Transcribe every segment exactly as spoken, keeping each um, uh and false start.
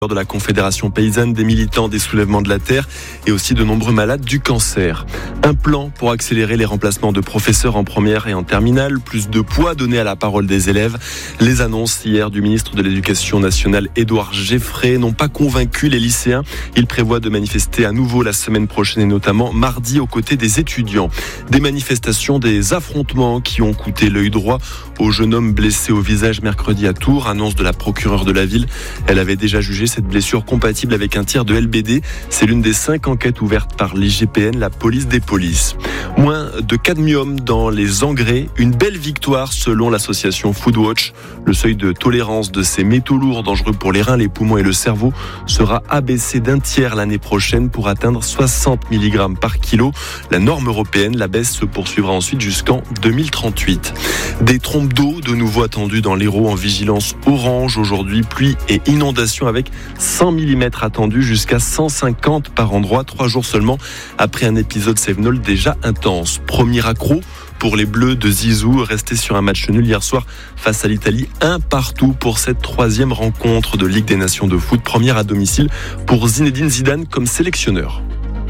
de la Confédération paysanne, des militants des soulèvements de la terre et aussi de nombreux malades du cancer. Un plan pour accélérer les remplacements de professeurs en première et en terminale, plus de poids donné à la parole des élèves. Les annonces hier du ministre de l'Éducation nationale, Édouard Geffray, n'ont pas convaincu les lycéens. Il prévoit de manifester à nouveau la semaine prochaine et notamment mardi aux côtés des étudiants. Des manifestations, des affrontements qui ont coûté l'œil droit au jeune homme blessé au visage mercredi à Tours, annonce de la procureure de la ville. Elle avait déjà jugé cette blessure compatible avec un tir de L B D. C'est l'une des cinq enquêtes ouvertes par l'I G P N, la police des polices. Moins de cadmium dans les engrais, une belle victoire selon l'association Foodwatch. Le seuil de tolérance de ces métaux lourds dangereux pour les reins, les poumons et le cerveau sera abaissé d'un tiers l'année prochaine pour atteindre soixante milligrammes par kilo. La norme européenne, la baisse se poursuivra ensuite jusqu'en deux mille trente-huit. Des trompes d'eau de nouveau attendues dans l'Hérault en vigilance orange aujourd'hui, pluie et inondations avec cent millimètres attendus jusqu'à cent cinquante par endroit, trois jours seulement après un épisode cévenol déjà intense. Premier accro pour les Bleus de Zizou, restés sur un match nul hier soir face à l'Italie, un partout pour cette troisième rencontre de Ligue des Nations de foot, première à domicile pour Zinedine Zidane comme sélectionneur.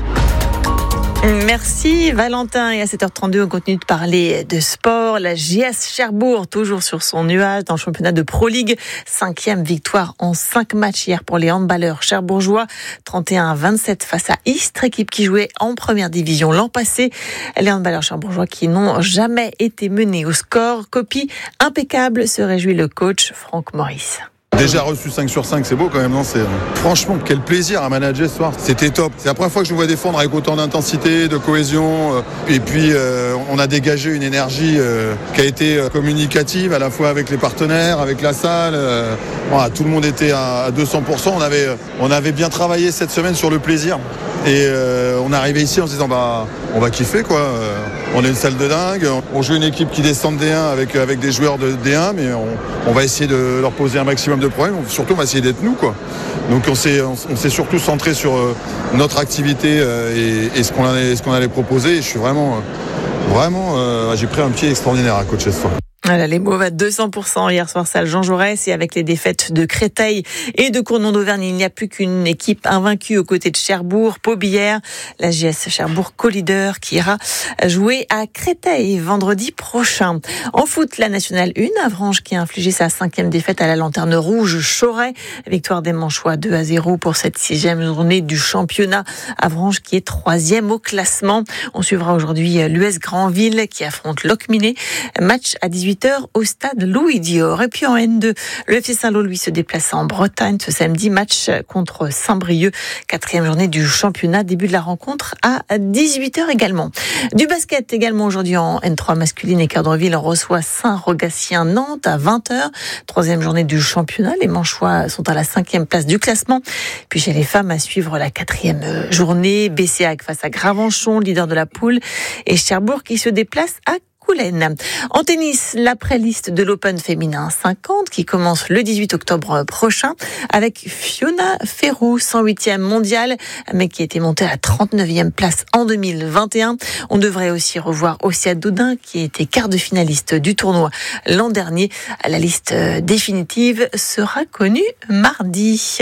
Merci Valentin. Et à sept heures trente-deux, on continue de parler de sport. La J S Cherbourg, toujours sur son nuage dans le championnat de Pro League. Cinquième victoire en cinq matchs hier pour les handballeurs cherbourgeois. trente et un à vingt-sept face à Istres, équipe qui jouait en première division l'an passé. Les handballeurs cherbourgeois qui n'ont jamais été menés au score. Copie impeccable, se réjouit le coach Franck Maurice. Déjà reçu cinq sur cinq, c'est beau quand même, non? C'est... Franchement, quel plaisir à manager ce soir. C'était top. C'est la première fois que je vous vois défendre avec autant d'intensité, de cohésion. Et puis, euh, on a dégagé une énergie euh, qui a été communicative à la fois avec les partenaires, avec la salle. Euh, voilà, tout le monde était à deux cents pour cent. On avait, on avait bien travaillé cette semaine sur le plaisir. Et euh, on est arrivé ici en se disant, bah, on va kiffer, quoi. Euh, on est une salle de dingue. On joue une équipe qui descend de D un avec, avec des joueurs de D un, mais on, on va essayer de leur poser un maximum de problèmes. Surtout, on va essayer d'être nous, quoi. Donc, on s'est, on, on s'est surtout centré sur euh, notre activité euh, et, et ce qu'on allait, ce qu'on allait proposer. Et je suis vraiment, euh, vraiment, euh, j'ai pris un pied extraordinaire à coacher ce soir. Voilà, les Mauves à deux cents pour cent hier soir, salle Jean Jaurès, et avec les défaites de Créteil et de Cournon d'Auvergne, il n'y a plus qu'une équipe invaincue aux côtés de Cherbourg, Paubillère, la J S Cherbourg co-leader qui ira jouer à Créteil vendredi prochain. En foot, la Nationale un, Avranches qui a infligé sa cinquième défaite à la Lanterne Rouge Choret, victoire des Manchois deux à zéro pour cette sixième journée du championnat. Avranches qui est troisième au classement. On suivra aujourd'hui l'U S Granville qui affronte Locminé, match à dix-huit heures au stade Louis Dior. Et puis en N deux, le F C Saint-Lô, lui, se déplace en Bretagne ce samedi, match contre Saint-Brieuc, quatrième journée du championnat, début de la rencontre à dix-huit heures également. Du basket également aujourd'hui en N trois masculine, et Cadreville reçoit Saint-Rogatien-Nantes à vingt heures, troisième journée du championnat. Les Manchois sont à la cinquième place du classement. Puis chez les femmes, à suivre la quatrième journée, B C A G face à Gravenchon, leader de la poule, et Cherbourg qui se déplace à Coulennes. En tennis, l'après-liste de l'Open féminin cinquante qui commence le dix-huit octobre prochain avec Fiona Ferro, cent huitième mondiale, mais qui était montée à la trente-neuvième place en deux mille vingt et un. On devrait aussi revoir Ossia Dodin qui était quart de finaliste du tournoi l'an dernier. La liste définitive sera connue mardi.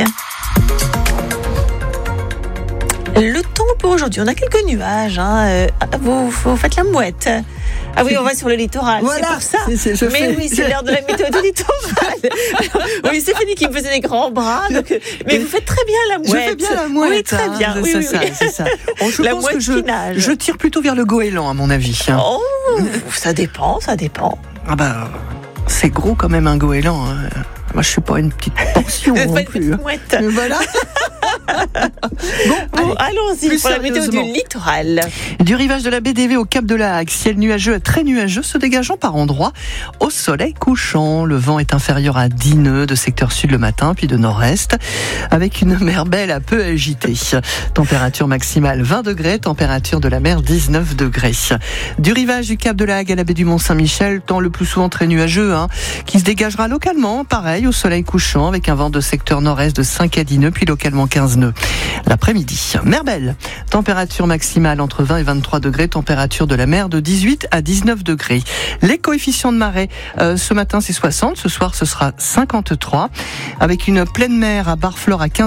Le temps pour aujourd'hui, on a quelques nuages, hein. vous, vous faites la mouette. Ah oui, on va sur le littoral, voilà, c'est pour ça. C'est, c'est, mais fais, oui, c'est je... l'heure de la météo du littoral. Oui, c'est Fanny qui me faisait des grands bras. Donc, mais vous faites très bien la mouette. Je fais bien la mouette. Oui, très bien. Hein, oui, c'est, oui, ça, oui. c'est ça. Oh, je la pense mouette que je, qui nage. Je tire plutôt vers le goéland, à mon avis. Oh, ça dépend, ça dépend. Ah bah, c'est gros quand même un goéland. Hein. Moi, je suis pas une petite portion non pas plus. Une petite mouette. Mais voilà. Bon, bon allons-y pour la météo du littoral. Du rivage de la baie d'Évé au Cap de la Hague, ciel nuageux, très nuageux, se dégageant par endroits au soleil couchant. Le vent est inférieur à dix nœuds de secteur sud le matin, puis de nord-est, avec une mer belle à peu agitée. Température maximale vingt degrés, température de la mer dix-neuf degrés. Du rivage du Cap de la Hague à la baie du Mont-Saint-Michel, temps le plus souvent très nuageux, hein, qui se dégagera localement, pareil, au soleil couchant, avec un vent de secteur nord-est de cinq à dix nœuds, puis localement quinze nœuds. L'après-midi, mer belle, température maximale entre vingt et vingt-trois degrés, température de la mer de dix-huit à dix-neuf degrés. Les coefficients de marée, euh, ce matin c'est soixante, ce soir ce sera cinquante-trois, avec une pleine mer à Barfleur à quinze